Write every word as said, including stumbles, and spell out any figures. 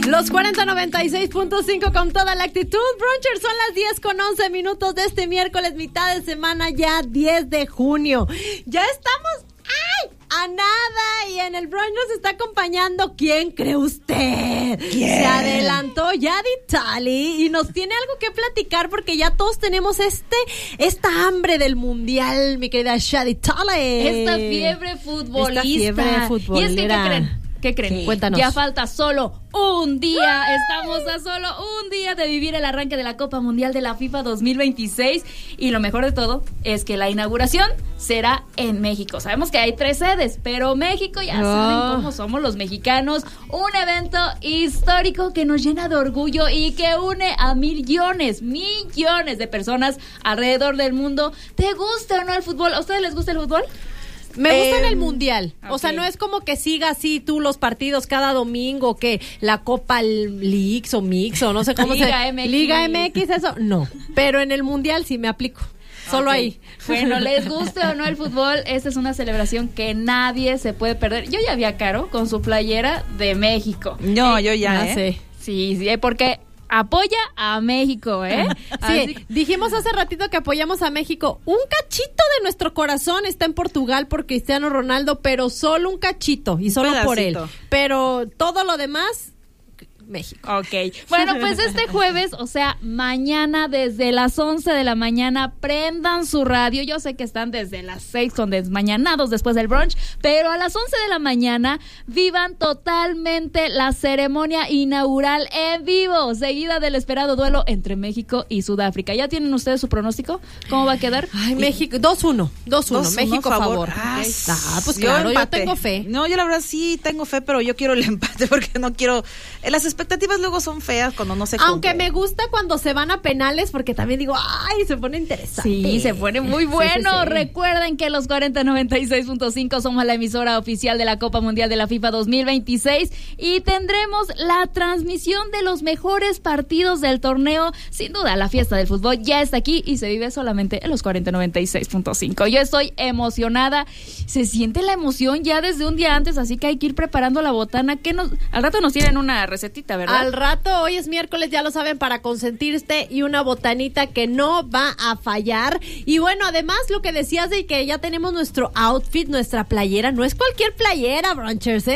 Los cuarenta noventa y seis punto cinco con toda la actitud. Brunchers, son las diez con once minutos de este miércoles, mitad de semana ya, diez de junio. Ya estamos, ¡ay!, a nada, y en el brunch nos está acompañando, ¿quién cree usted? ¿Quién? Se adelantó Yadi Tali y nos tiene algo que platicar porque ya todos tenemos este esta hambre del mundial, mi querida Yadi Tali. Esta fiebre futbolista. Esta fiebre futbolera. Y es que, ¿qué creen? ¿Qué creen? ¿Qué? Cuéntanos. Ya falta solo un día. Estamos a solo un día de vivir el arranque de la Copa Mundial de la FIFA dos mil veintiséis. Y lo mejor de todo es que la inauguración será en México. Sabemos que hay tres sedes, pero México, ya oh. saben cómo somos los mexicanos. Un evento histórico que nos llena de orgullo y que une a millones, millones de personas alrededor del mundo. ¿Te gusta o no el fútbol? ¿A ustedes les gusta el fútbol? Me gusta eh, en el mundial, okay. O sea, no es como que siga así tú los partidos cada domingo, que la Copa Leagues o Mix o no sé cómo Liga se... M X. Liga M X, eso, no, pero en el mundial sí me aplico, solo okay. ahí. Bueno, les guste o no el fútbol, esta es una celebración que nadie se puede perder. Yo ya vi a Caro con su playera de México. No, eh, yo ya, ¿eh? sé. Sí, sí, porque... apoya a México, ¿eh? Sí, Así... dijimos hace ratito que apoyamos a México. Un cachito de nuestro corazón está en Portugal por Cristiano Ronaldo, pero solo un cachito y solo por él. Pero todo lo demás... México. Ok. Bueno, pues este jueves, o sea, mañana desde las once de la mañana, prendan su radio. Yo sé que están desde las seis con desmañanados después del brunch, pero a las once de la mañana vivan totalmente la ceremonia inaugural en vivo, seguida del esperado duelo entre México y Sudáfrica. ¿Ya tienen ustedes su pronóstico? ¿Cómo va a quedar? Ay, México, dos uno. dos uno, México a favor. Ah, okay. ah, pues claro, yo, yo tengo fe. No, yo la verdad sí tengo fe, pero yo quiero el empate porque no quiero... Las expectativas luego son feas cuando no se cumple. Aunque me gusta cuando se van a penales porque también digo, ay, se pone interesante. Sí, se pone muy bueno. Sí, sí, sí. Recuerden que los cuarenta noventa y seis punto cinco somos la emisora oficial de la Copa Mundial de la FIFA dos mil veintiséis y tendremos la transmisión de los mejores partidos del torneo. Sin duda, la fiesta del fútbol ya está aquí y se vive solamente en los cuarenta noventa y seis punto cinco. Yo estoy emocionada. Se siente la emoción ya desde un día antes, así que hay que ir preparando la botana. Que nos, al rato nos tienen una recetita, ¿verdad? Al rato, hoy es miércoles, ya lo saben, para consentirte y una botanita que no va a fallar. Y bueno, además lo que decías de que ya tenemos nuestro outfit, nuestra playera, no es cualquier playera, brunchers, ¿eh?